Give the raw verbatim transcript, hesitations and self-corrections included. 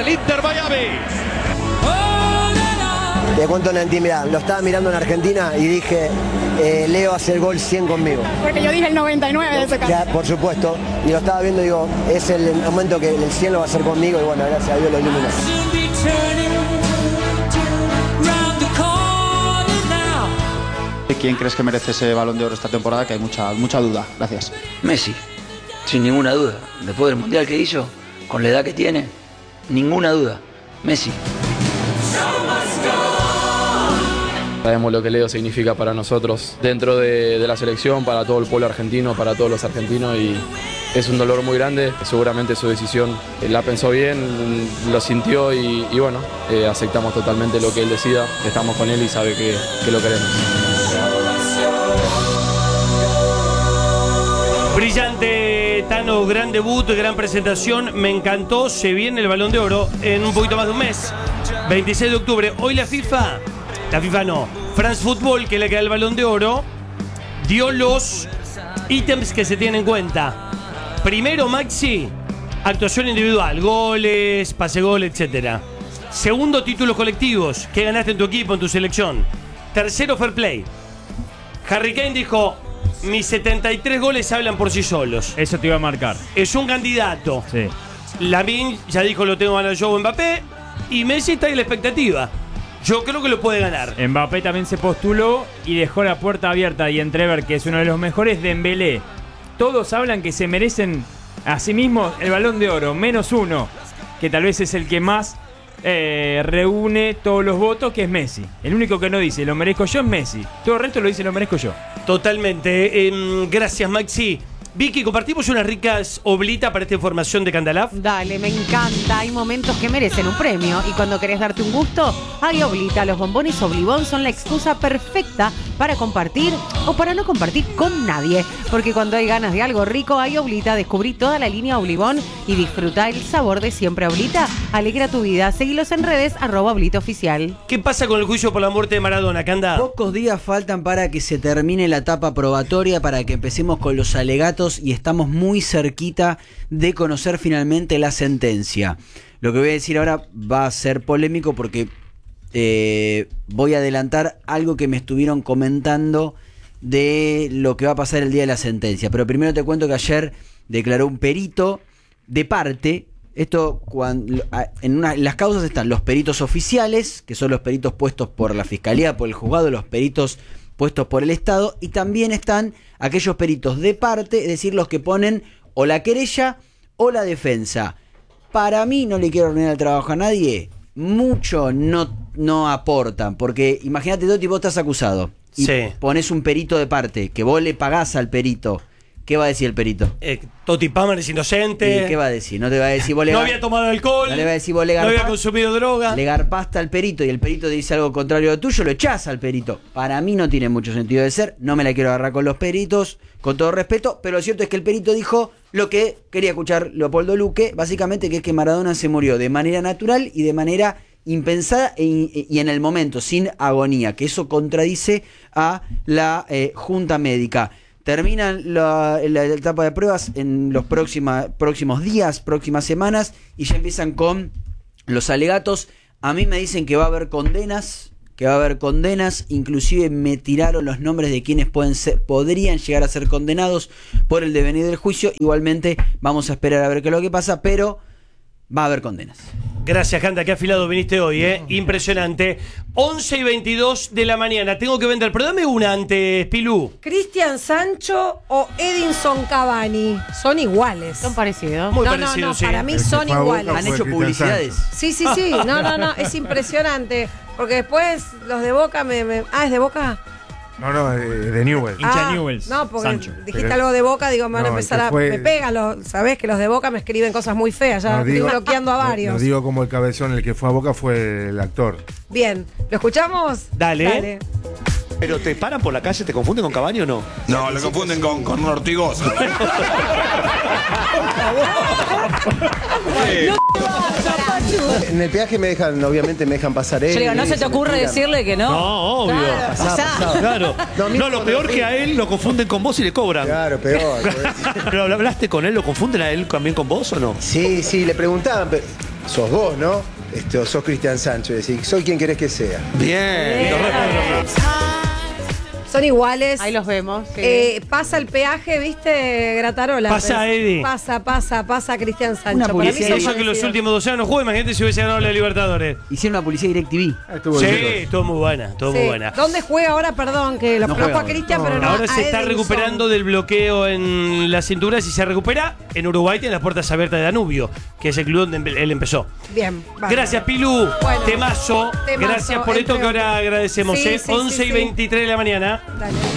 el Inter Miami. Te cuento una intimidad, lo estaba mirando en Argentina y dije, eh, Leo hace el gol cien conmigo. Porque yo dije el noventa y nueve de ese caso. Ya, por supuesto, y lo estaba viendo y digo, es el momento que el cien lo va a hacer conmigo y bueno, gracias a Dios lo iluminó. ¿Quién crees que merece ese Balón de Oro esta temporada? Que hay mucha, mucha duda. Gracias. Messi, sin ninguna duda. Después del Mundial que hizo, con la edad que tiene, ninguna duda. Messi. Sabemos lo que Leo significa para nosotros dentro de, de la selección, para todo el pueblo argentino, para todos los argentinos y es un dolor muy grande. Seguramente su decisión la pensó bien, lo sintió y, y bueno, eh, aceptamos totalmente lo que él decida. Estamos con él y sabe que, que lo queremos. Brillante, Tano, gran debut, gran presentación, me encantó, se viene el Balón de Oro en un poquito más de un mes, veintiséis de octubre. Hoy la FIFA, la FIFA no, France Football, que es la que da el Balón de Oro, dio los ítems que se tienen en cuenta. Primero, Maxi, actuación individual, goles, pase gol, etcétera. Segundo, títulos colectivos, que ganaste en tu equipo, en tu selección. Tercero, fair play. Harry Kane dijo, mis setenta y tres goles hablan por sí solos. Eso te iba a marcar. Es un candidato. Sí. Lamine ya dijo lo tengo ganado yo o Mbappé. Y Messi está en la expectativa. Yo creo que lo puede ganar. Mbappé también se postuló y dejó la puerta abierta y entrever que es uno de los mejores. Dembélé. Todos hablan que se merecen a sí mismos el Balón de Oro, menos uno, que tal vez es el que más eh, reúne todos los votos, que es Messi. El único que no dice lo merezco yo es Messi. Todo el resto lo dice lo merezco yo. Totalmente. Eh, gracias, Maxi. Vicky, compartimos unas ricas oblitas para esta información de Candalaf. Dale, me encanta. Hay momentos que merecen un premio y cuando querés darte un gusto, hay oblita. Los bombones Oblibón son la excusa perfecta para compartir o para no compartir con nadie. Porque cuando hay ganas de algo rico, hay oblita. Descubrí toda la línea Oblibón y disfruta el sabor de siempre. Oblita, alegra tu vida. Seguilos en redes, arroba oblita oficial. ¿Qué pasa con el juicio por la muerte de Maradona, Canda? Pocos días faltan para que se termine la etapa probatoria, para que empecemos con los alegatos y estamos muy cerquita de conocer finalmente la sentencia. Lo que voy a decir ahora va a ser polémico porque eh, voy a adelantar algo que me estuvieron comentando de lo que va a pasar el día de la sentencia. Pero primero te cuento que ayer declaró un perito de parte. Esto, cuando, en, una, en las causas están los peritos oficiales, que son los peritos puestos por la Fiscalía, por el juzgado, los peritos puestos por el Estado, y también están aquellos peritos de parte, es decir, los que ponen o la querella o la defensa. Para mí, no le quiero arruinar el trabajo a nadie, mucho no, no aportan, porque imagínate, Toti, vos estás acusado y sí. Pones un perito de parte, que vos le pagás al perito. ¿Qué va a decir el perito? Eh, Toti Palmer es inocente. ¿Y qué va a decir? No te va a decir vos le No gar... había tomado alcohol. No le va a decir vos le garpa... No había consumido droga. Le garpaste al perito y el perito te dice algo contrario a lo tuyo, lo echás al perito. Para mí no tiene mucho sentido de ser. No me la quiero agarrar con los peritos, con todo respeto, pero lo cierto es que el perito dijo lo que quería escuchar Leopoldo Luque, básicamente, que es que Maradona se murió de manera natural y de manera impensada e, y en el momento, sin agonía, que eso contradice a la eh, Junta Médica. Terminan la, la etapa de pruebas en los próxima, próximos días, próximas semanas, y ya empiezan con los alegatos. A mí me dicen que va a haber condenas, que va a haber condenas, inclusive me tiraron los nombres de quienes pueden ser, podrían llegar a ser condenados por el devenir del juicio. Igualmente vamos a esperar a ver qué es lo que pasa, pero va a haber condenas. Gracias, Canta, qué afilado viniste hoy, ¿eh? Impresionante. once y veintidós de la mañana. Tengo que vender, pero dame una antes, Pilú. Cristian Sancho o Edinson Cavani. Son iguales. Son parecidos. Muy no, parecidos, no, no, sí. para mí son iguales. Han hecho publicidades. Sí, sí, sí. No, no, no. Es impresionante. Porque después los de Boca me... me... Ah, ¿es de Boca? No, no, de, de Newell's. Ah, Hincha Newell's. No, porque Sancho. dijiste Pero, algo de Boca, digo, me van no, a empezar a... fue, me pegan, los, ¿sabés? Que los de Boca me escriben cosas muy feas, ya no, estoy digo, bloqueando a no, varios. Lo digo como el cabezón, el que fue a Boca fue el actor. Bien, ¿lo escuchamos? Dale. Dale. ¿Pero te paran por la calle, te confunden con Cavani o no? No, lo confunden con, con un ortigoso. En el peaje me dejan, obviamente me dejan pasar él. Yo digo, no se te ocurre decirle que no. No, obvio. Claro. Pasá, Pasá. pasá. Claro. No, No, lo peor que a él lo confunden con vos y le cobran. Claro, peor. ¿Pero hablaste con él? ¿Lo confunden a él también con vos o no? Sí, sí, le preguntaban, pero sos vos, ¿no? Este, o sos Cristian Sancho, es decir, soy quien querés que sea. Bien. Son iguales. Ahí los vemos. Sí. Eh, pasa el peaje, ¿viste, Gratarola? Pasa, Eddie. Pasa, pasa, pasa Cristian Sancho. Una Para mí publicidad. son Eso que los parecidos. últimos dos años no jugó, imagínate si hubiese ganado la Libertadores. Hicieron una publicidad DirecTV. Estuvo Sí, bien. todo muy buena, todo Sí. muy buena. ¿Dónde juega ahora? Perdón, que lo No conozco juega a Cristian, ahora. pero no. Ahora a se está Edinson. recuperando del bloqueo en la cintura. Si se recupera, en Uruguay tiene las puertas abiertas de Danubio, que es el club donde él empezó. Bien. bárbaro. Gracias, Pilu. Bueno, temazo. temazo, Gracias por esto entre que ahora otros. agradecemos. Sí, ¿eh? sí, sí, once y sí. veintitrés de la mañana. Dale.